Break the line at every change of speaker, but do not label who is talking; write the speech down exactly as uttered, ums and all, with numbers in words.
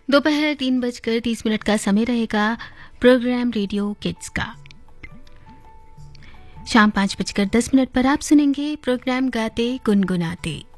दोपहर तीन बजकर तीस मिनट का समय रहेगा प्रोग्राम रेडियो किड्स का। शाम पाँच बजकर दस मिनट पर आप सुनेंगे प्रोग्राम गाते गुनगुनाते।